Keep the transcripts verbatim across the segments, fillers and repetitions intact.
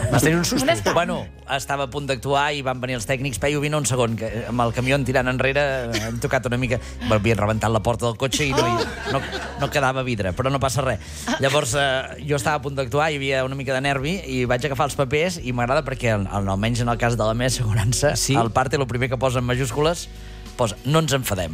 Vas tenir un susto? Bueno, estava a punt d'actuar i van venir els tècnics. Peio, vine un segon, que amb el camió tirant enrere hem tocat una mica... M'havien rebentat la porta del cotxe i no, no, no quedava vidre, però no passa res. Llavors, eh, jo estava a punt d'actuar, hi havia una mica de nervi i vaig agafar els papers i m'agrada perquè, almenys en el cas de la meva assegurança, sí? El parte, el primer que posa en majúscules, posa no ens enfadem.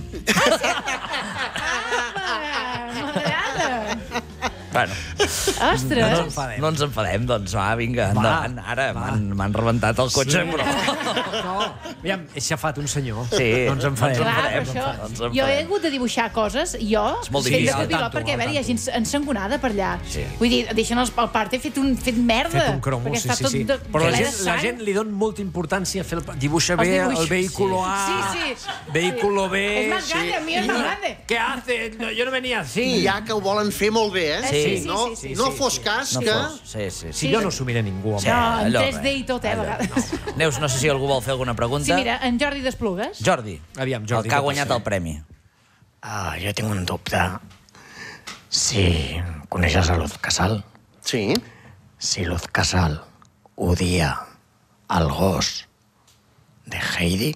Bueno, ostres! No, no, no ens enfadem, doncs va, vinga, endavant. Ara m'han rebentat el cotxe, sí. Però... No, aviam, és xafat un senyor. Sí, no ens enfadem. Clar, per això, no jo he hagut de dibuixar coses, jo... És molt difícil. De pilot, perquè, a veure, hi ha gent ensangonada per allà. Sí. Vull dir, deixen el part, he fet, un, fet merda. Fet un cromo, sí, sí, sí. De, però la gent, la gent li dona molta importància a fer el... Dibuixa bé el vehículo A, sí, sí. vehículo B... És más grande, el mío es más grande. ¿Qué hace? No, yo no venía así. I ja que ho volen fer molt bé, eh? Sí, sí, no, sí, sí, sí, no sí, fos sí. cas no que... Fos. Sí, sí, sí. Si jo no s'ho mira ningú. Sí, no, en tres D i tot, eh, a vegades. No. Neus, no sé si algú vol fer alguna pregunta. Sí, mira, en Jordi Desplugues. Jordi, aviam, Jordi, el que ha guanyat el premi. Ah, jo tinc un dubte. Si coneixes a Luz Casal? Sí. Si Luz Casal odia el gos de Heidi?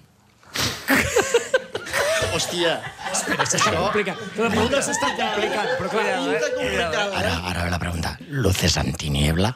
Hòstia. Espera, s'està complicant. La pregunta s'està complicant, però clar... Ara, ara ve la pregunta. ¿Luces antiniebla?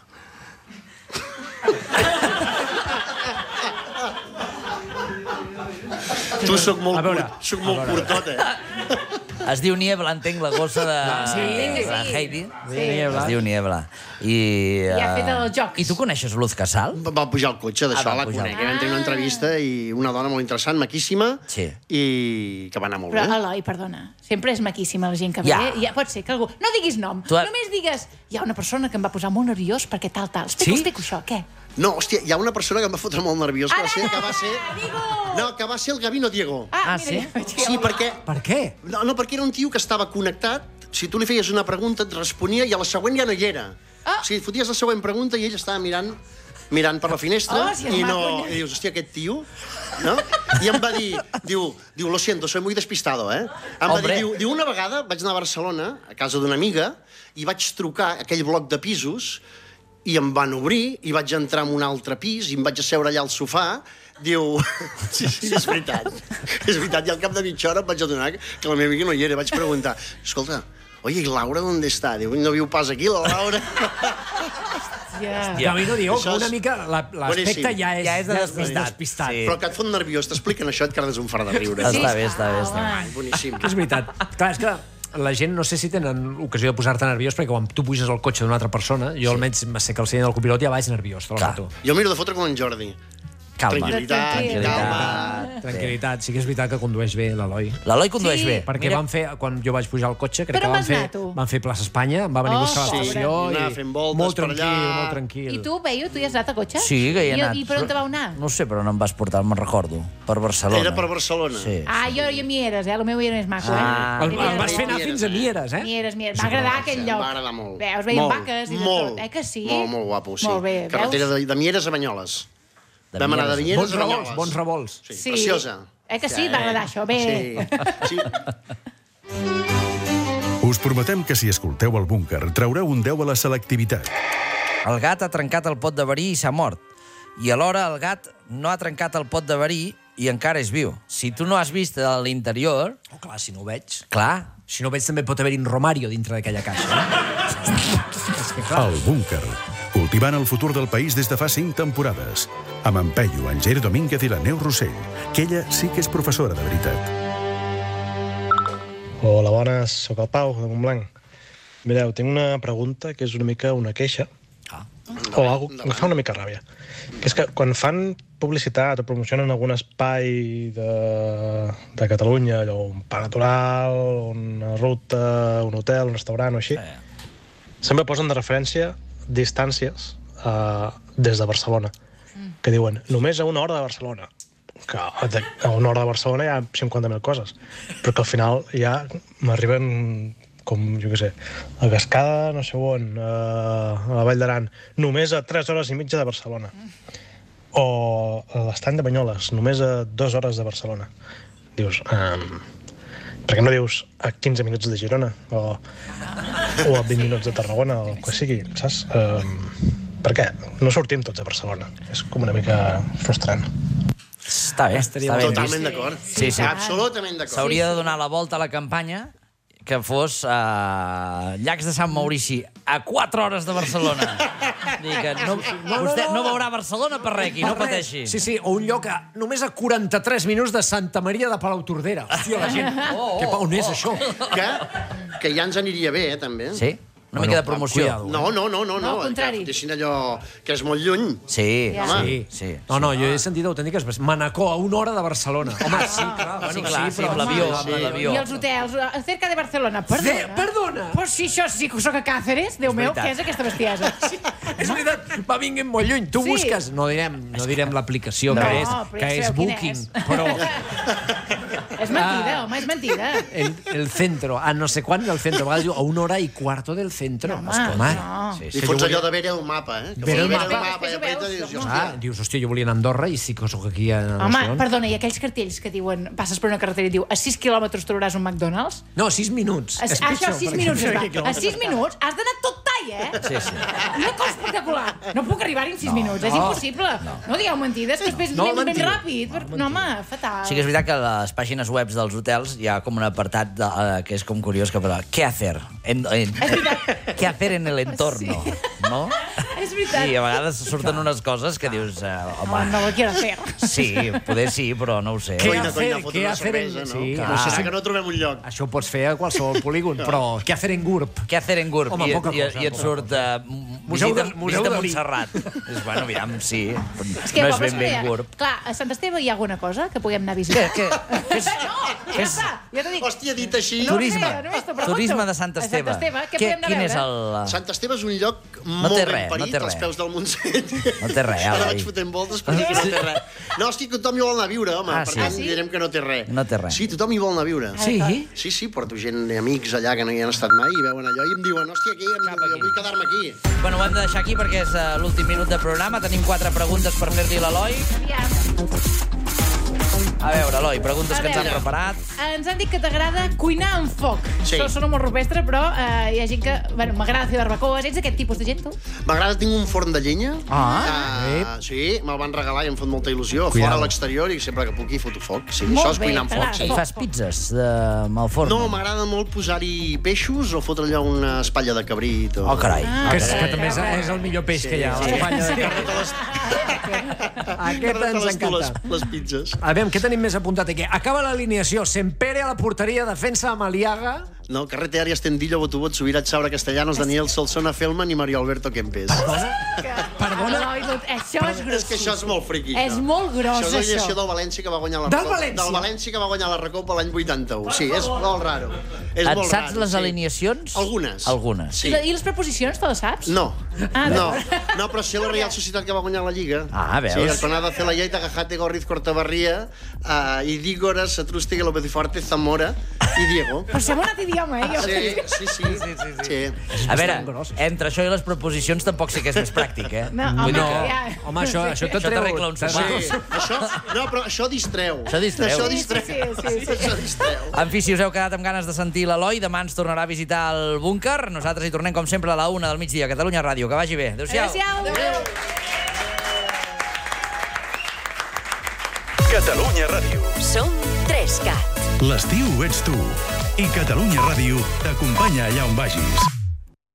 Tu soc molt, curt, soc molt curtot, eh? Es diu Niebla, entenc, la gossa de, Sí, de sí. Heidi. Sí. Es diu Niebla. I, I ha fet eh, els jocs. I tu coneixes Luz Casal? Va pujar al cotxe, d'això Ah, va la pujar. conec. Vam tenir una entrevista i una dona molt interessant, maquíssima, Sí. i que va anar molt Però, bé. Eloi, perdona, sempre és maquíssima la gent que ve. Ja. Ja, pot ser que algú... No diguis nom, Tu- només digues... Hi ha una persona que em va posar molt nerviós perquè tal, tal. Explico, Sí? explico això, què? No, hòstia, hi ha una persona que em va fotre molt nerviós, que va Ara, ser, que va ser... digo! No, que va ser el Gabino Diego. Ah, Ah, mira, sí? ja vaig Sí, perquè... Per què? No, no, perquè era un tio que estava connectat, si tu li feies una pregunta et responia i a la següent ja no hi era. Ah. O sigui, foties la següent pregunta i ell estava mirant mirant per la finestra Oh, si és i no... maco, I dius, hòstia, aquest tio... No? I em va dir, diu, diu, lo siento, soy muy despistado, eh? Em va Hombre. dir, diu, diu, una vegada vaig anar a Barcelona, a casa d'una amiga, i vaig trucar a aquell bloc de pisos i em van obrir i vaig entrar en un altre pis i em vaig asseure allà al sofà. Diu... Sí, sí, és veritat. És veritat. I al cap de mitja hora em vaig adonar que la meva amiga no hi era. Vaig preguntar, escolta, oye, ¿y Laura dónde está? Diu, no viu pas aquí, la Laura. Ja. Gabino Diego, Això que una és mica la- l'aspecte boníssim. ja és, Ja és de despistat. despistat. Sí. Però que et fot nerviós, t'expliquen això, et quedes un fart de riure. Està bé, està bé. Està bé. Ai, boníssim. És veritat. Clar, és que la gent no sé si tenen ocasió de posar-te nerviós perquè quan tu puges al cotxe d'una altra persona, jo almenys sé que al seient del copilot ja vaig nerviós. Clar. Tu. Jo miro de fotre com en Jordi. Calma. Tranquil·litat, Tranquil. calma. Tranquil·litat, sí que és veritat que condueix bé l'Eloi. L'Eloi condueix Sí. bé. Perquè Mira, van fer, quan jo vaig pujar al cotxe, crec Per que on van vas fer, anar, tu? van fer plaça Espanya, em va venir a Oh, buscar a l'estació sí, i anar fent voltes molt per tranquil, allà. molt tranquil. I tu, Peyu, tu hi has anat a cotxe? Sí, que hi he I, anat. I per on te vau anar? No sé, però no em vas portar, me'n recordo. Per Barcelona. Era per Barcelona. Sí. Ah, jo, jo Mieres, eh? El meu era més maco, Ah. eh? El, el vas fer anar fins a Mieres, eh? Mieres, Mieres. Va agradar aquell lloc. Em va agradar molt. Veus, veien Molt, vaques i de molt, tot. Eh que sí? Molt, molt guapo, sí. Molt bé, Carretera veus? de, de Mieres a Banyoles. De Vam anar de Mieres. Mieres Bons a revolts, Banyoles. bons revolts. Sí, Sí. preciosa. Eh que sí? Va agradar això, bé. Sí, sí. Us prometem que si escolteu el búnquer traureu un deu a la selectivitat. El gat ha trencat el pot de verí i s'ha mort. I alhora el gat no ha trencat el pot de verí i encara és viu. Si tu no has vist a l'interior... Oh, clar, si no ho veig... Clar. Si no ho veig també pot haver-hi un Romario dintre d'aquella caixa. Eh? És que clar... El búnquer. Cultivant el futur del país des de fa cinc temporades. Amb en Peyu, en Ger Domínguez i la Neus Rossell, que ella sí que és professora de veritat. Hola, bones, sóc el Pau, de Montblanc. Mireu, tinc una pregunta que és una mica una queixa, Ah. o algo que em fa una mica ràbia. Que és que quan fan publicitat o promocionen algun espai de, de Catalunya, allò, un parc natural, una ruta, un hotel, un restaurant o així, sempre posen de referència distàncies uh, des de Barcelona, que diuen només a una hora de Barcelona, que a una hora de Barcelona hi ha cinquanta mil coses, però que al final ja m'arriben com, jo què sé, a Cascada, no sé on, a la Vall d'Aran, només a tres hores i mitja de Barcelona. O a l'estany de Banyoles, només a dues hores de Barcelona. Dius, um, per què no dius a quinze minuts de Girona? O, o a vint minuts de Tarragona, o el que sigui, saps? Um, perquè no sortim tots a Barcelona. És com una mica frustrant. Està bé, està bé. Totalment d'acord. Sí, sí. Absolutament d'acord. S'hauria de donar la volta a la campanya que fos a Llacs de Sant Maurici, a quatre hores de Barcelona. Dir que no, vostè no veurà Barcelona per res aquí, no pateixi. Sí, sí, o un lloc a, només a quaranta-tres minuts de Santa Maria de Palautordera. Hòstia, la gent... Oh, oh, que, on és oh. això? Que, que ja ens aniria bé, eh, també. Sí? Una Bueno, mica de promoció. cuidado. No, no, no, no. No, al contrari. Que deixin allò que és molt lluny. Sí, Ja. home, Sí. sí. No, no, jo he sentit autèntiques... Manacor, a una hora de Barcelona. Home, sí, clar. Sí, Bueno, clar, sí, amb però- l'avió, Sí. amb l'avió. I els hotels, cerca de Barcelona. Perdona. Sí, perdona. Pues si això sí que soc a Càceres, Déu meu, veritat. què és aquesta bestiesa? És veritat, va vinguent molt lluny. Tu Sí. busques, no direm, no direm l'aplicació No, que és, però que ja és sabeu quina Booking, és. però És mentida, home, és mentida. el, el centro, a no sé quan del centro, a vegades diu a una hora i cuarto del centro. No, Home, home, no. Sí, I sí. fots allò de veure el mapa, eh? Que Veure el fots mapa. mapa i Després ho apreta i veus, dius, home. Ah, hòstia. dius, hòstia, jo volia anar a Andorra i sí que sóc aquí a Home, Barcelona. perdona, i aquells cartells que diuen passes per una carretera i diu a sis quilòmetres trobaràs un McDonald's? No, sis minuts. A, És això, pitjor, a sis perquè- minuts es perquè- va. A sis minuts has d'anar tot tall, eh? Sí, sí. Una cosa espectacular. No puc arribar-hi en sis minuts, és impossible. No digueu mentides, que després No, anem ben mentida. ràpid. per- No, home, fatal. Sí que és veritat que a les pàgines web dels hotels hi ha com un apartat de, uh, que és com curiós que parla què hacer en, en, què hacer en el entorno, no? És veritat. I a vegades surten unes coses que dius, uh, No, home, no lo quiero hacer. sí, poder sí, però no ho sé. Què Coina, hacer? coina, fotre Què una hacer en- cervesa, no? sí, Que clar. serà que no trobem un lloc. Això ho pots fer a qualsevol polígon, però què hacer en GURB? Què hacer en GURB? Home, I, poca i, cosa, i et poca surt uh, Museu visita, de- Museu visita de Montserrat. És, bueno, aviam, sí, És que no és pobles ben bé que- GURB. Clar, a Sant Esteve hi ha alguna cosa que puguem anar a visitar? Què? Què? És, No, ja està, ja t'ho dic. Hòstia, dit així... No ho turisme. sé, només t'ho pregunto. Turisme de Sant A Sant Esteve. Esteve, què Què- podem anar a Quin és veure? el... Sant Esteve és un lloc molt té ben res, no parit, té als res. peus del Montseny. No té res, Ara Eloi. vaig fotent voltes per dir que no té res. No, hosti, que tothom hi vol anar a viure, home. Ah, per sí? tant, Ah, sí? direm que no té res. No té res. Sí, tothom hi vol anar a viure. Sí? Sí, sí, porto gent, amics allà que no hi han estat mai i veuen allò i em diuen, hòstia, aquí, Cap jo aquí. vull quedar-me aquí. Bueno, ho hem de deixar aquí perquè és uh, l'últim minut de programa. Tenim quatre preguntes per fer-li a l'Eloi. Aviam. A veure, Eloi, preguntes A que ens han veure. preparat. Ens han dit que t'agrada cuinar amb foc. Sí. Això sona molt rupestre, però eh, hi ha gent que... Bueno, m'agrada fer barbacoes. Ets aquest tipus de gent, tu? M'agrada, tinc un forn de llenya. Ah. Uh, sí, me'l van regalar i em fot molta il·lusió. Cuidado. Fora a l'exterior i sempre que puc hi foto foc. Sí, Molt això és bé, cuinar amb foc, t'agrada. sí. I fas pizzas de... amb el forn? No, m'agrada molt posar-hi peixos o fotre allò una espatlla de cabrit. O... Oh, carai. Ah, Que, Ah, és, carai. que també és, és el millor peix que hi ha, Sí. l'espatlla de Sí. carn. Aquest ens les, les, encanta. les pizzas. A veure, què tenim més apuntat aquí? Acaba l'alineació. Sempere a la porteria, defensa amb Aliaga. No, Carrete Arias Tendillo, Botubot, Subirat, Saura, Castellanos, Daniel Solsona, Felman i Mario Alberto Kempes. Perdona? Eloi, tu- això és gros. És que això és molt friqui. És molt gros, això. És l'alineació això. del València que va guanyar la Del Recopa. València? Del València que va guanyar la Recopa l'any vuitanta-u. Sí, és molt raro. És Et molt saps raro, les sí. alineacions? Algunes. Algunes. Sí. I, la- I les preposicions, te les saps? No. Ah, no. d'acord. no, però sí la Real Societat que va guanyar la Lliga. Ah, veus? Sí, Arconada, Celayaita, Gajate, Gorriz, Cortabarria, uh, Idígora, Satrústiga, López i Forte, Zamora i Diego. Per ser bonat idioma, eh? Jo. Sí, sí, sí. sí, sí, sí. sí. A veure, entre això i les preposicions tampoc sé que és més pràctic, eh? No, Vull home, dir que... ja. Home, això, això tot Això treu... t'arregla un sopar. Sí, això, no, però això distreu. Això distreu. Això Sí, distreu. sí, sí, sí, sí. Això distreu. En fi, si us heu quedat amb ganes de sentir l'Eloi, demà ens tornarà a visitar el búnquer. Nosaltres hi tornem, com sempre, a la una del migdia a Catalunya Ràdio. Que vagi bé. Adéu-siau. Adéu-siau. Catalunya Ràdio. Som tres cat. L'estiu ets tu. I Catalunya Ràdio t'acompanya allà on vagis.